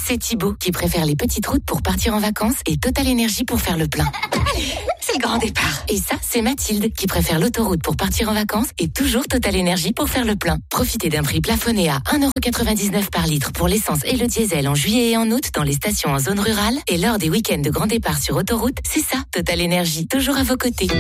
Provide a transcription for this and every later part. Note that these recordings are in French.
C'est Thibaut qui préfère les petites routes pour partir en vacances et Total Énergie pour faire le plein. C'est le grand départ. Et ça, c'est Mathilde qui préfère l'autoroute pour partir en vacances et toujours Total Énergie pour faire le plein. Profitez d'un prix plafonné à 1,99€ par litre pour l'essence et le diesel en juillet et en août dans les stations en zone rurale. Et lors des week-ends de grand départ sur autoroute, c'est ça, Total Énergie, toujours à vos côtés.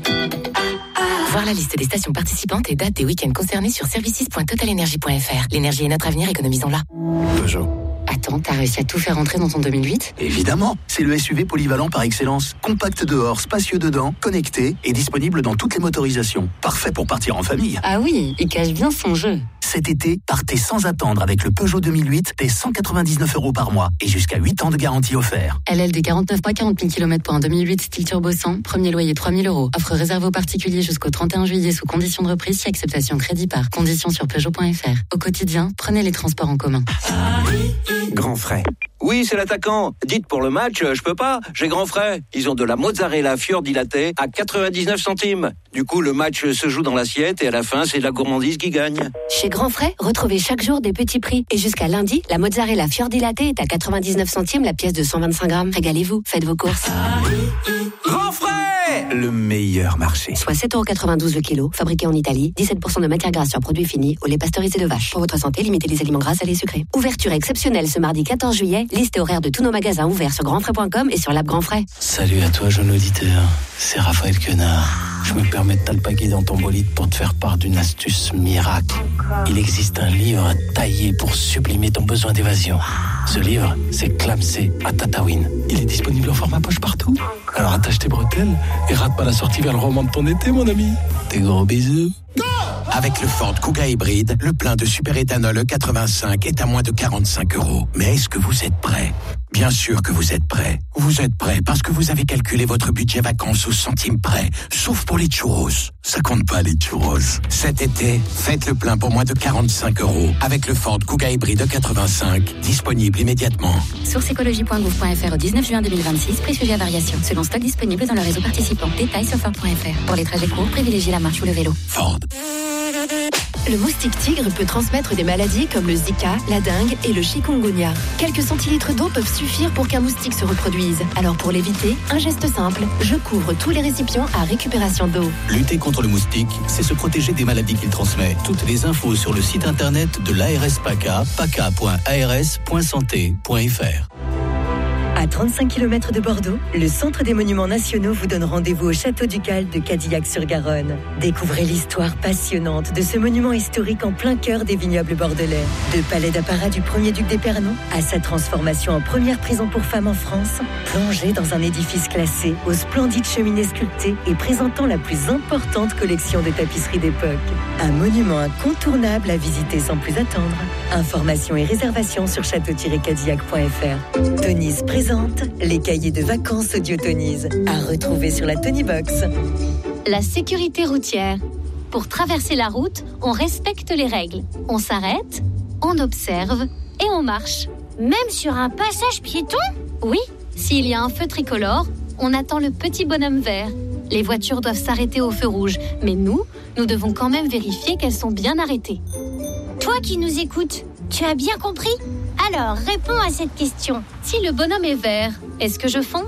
Voir la liste des stations participantes et dates des week-ends concernés sur services.totalenergie.fr. L'énergie est notre avenir, économisons-la. Peugeot. Attends, t'as réussi à tout faire rentrer dans ton 2008 ? Évidemment, c'est le SUV polyvalent par excellence. Compact dehors, spacieux dedans, connecté et disponible dans toutes les motorisations. Parfait pour partir en famille. Ah oui, il cache bien son jeu. Cet été, partez sans attendre avec le Peugeot 2008 dès 199€ par mois et jusqu'à 8 ans de garantie offert. LL de 49 mois, 40 000 km pour un 2008 style turbo 100, premier loyer 3 000 €. Offre réservée aux particuliers jusqu'au 31 juillet sous condition de reprise si acceptation crédit par. Conditions sur Peugeot.fr. Au quotidien, prenez les transports en commun. Grand frais. Oui, c'est l'attaquant. Dites pour le match, je peux pas, j'ai grand frais. Ils ont de la mozzarella fiordilatée à 99 centimes. Du coup, le match se joue dans l'assiette et à la fin, c'est la gourmandise qui gagne. Chez Grand Frais, retrouvez chaque jour des petits prix. Et jusqu'à lundi, la mozzarella fiordilatée est à 99 centimes la pièce de 125 grammes. Régalez-vous, faites vos courses. Grand frais, le meilleur marché. Soit 7,92€ le kilo, fabriqué en Italie, 17% de matière grasse sur produits finis, au lait pasteurisé de vache. Pour votre santé, limitez les aliments gras, salés et sucrés. Ouverture exceptionnelle ce mardi 14 juillet. Liste et horaire de tous nos magasins ouverts sur grandfrais.com et sur l'app Grand Frais. Salut à toi, jeune auditeur. C'est Raphaël Quenard. Je me permets de t'alpaguer dans ton bolide pour te faire part d'une astuce miracle. Il existe un livre à tailler pour sublimer ton besoin d'évasion. Ce livre, c'est Clamsé à Tataouine. Il est disponible en format poche partout. Alors attache tes bretelles et rate pas la sortie vers le roman de ton été, mon ami. Des gros bisous. Avec le Ford Kuga hybride, le plein de superéthanol E85 est à moins de 45€. Mais est-ce que vous êtes prêts ? Bien sûr que vous êtes prêts. Vous êtes prêts parce que vous avez calculé votre budget vacances au centime près. Sauf pour les churros. Ça compte pas les churros. Cet été, faites le plein pour moins de 45€ avec le Ford Kuga hybride E85. Disponible immédiatement. Source écologie.gouv.fr au 19 juin 2026. Prix sujet à variation. Selon stock disponible dans le réseau participant. Détails sur Ford.fr. Pour les trajets courts, privilégiez la marche ou le vélo. Ford. Le moustique tigre peut transmettre des maladies comme le Zika, la dengue et le chikungunya. Quelques centilitres d'eau peuvent suffire pour qu'un moustique se reproduise. Alors pour l'éviter, un geste simple, je couvre tous les récipients à récupération d'eau. Lutter contre le moustique, c'est se protéger des maladies qu'il transmet. Toutes les infos sur le site internet de l'ARS PACA, paca.ars.santé.fr. À 35 km de Bordeaux, le Centre des Monuments Nationaux vous donne rendez-vous au Château Ducal de Cadillac-sur-Garonne. Découvrez l'histoire passionnante de ce monument historique en plein cœur des vignobles bordelais. De palais d'apparat du premier duc d'Épernon à sa transformation en première prison pour femmes en France, plongé dans un édifice classé aux splendides cheminées sculptées et présentant la plus importante collection de tapisseries d'époque. Un monument incontournable à visiter sans plus attendre. Informations et réservations sur château-cadillac.fr. Tonise présente les cahiers de vacances Audio Tonise à retrouver sur la Tonybox. La sécurité routière. Pour traverser la route, on respecte les règles. On s'arrête, on observe et on marche. Même sur un passage piéton ? Oui, s'il y a un feu tricolore, on attend le petit bonhomme vert. Les voitures doivent s'arrêter au feu rouge, mais nous devons quand même vérifier qu'elles sont bien arrêtées. Toi qui nous écoutes, tu as bien compris ? Alors, réponds à cette question. Si le bonhomme est vert, est-ce que je fonce ?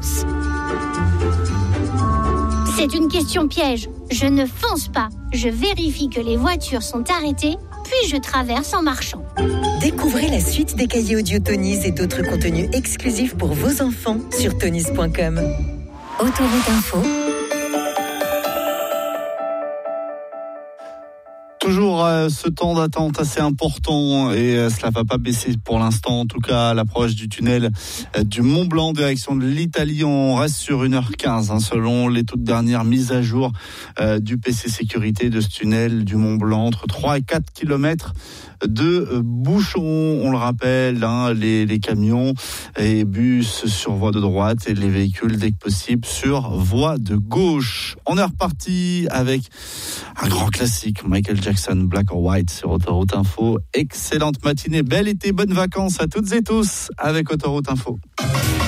C'est une question piège. Je ne fonce pas. Je vérifie que les voitures sont arrêtées, puis je traverse en marchant. Découvrez la suite des cahiers audio Tonise et d'autres contenus exclusifs pour vos enfants sur tonise.com. Autoroute Info. Toujours ce temps d'attente assez important et cela va pas baisser pour l'instant. En tout cas, à l'approche du tunnel du Mont Blanc, direction de l'Italie, on reste sur 1h15 selon les toutes dernières mises à jour du PC Sécurité de ce tunnel du Mont Blanc. Entre 3 et 4 km de bouchons, on le rappelle, les camions et bus sur voie de droite et les véhicules dès que possible sur voie de gauche. On est reparti avec un grand classique, Michael Jackson, Black or White sur Autoroute Info. Excellente matinée, bel été, bonnes vacances à toutes et tous avec Autoroute Info.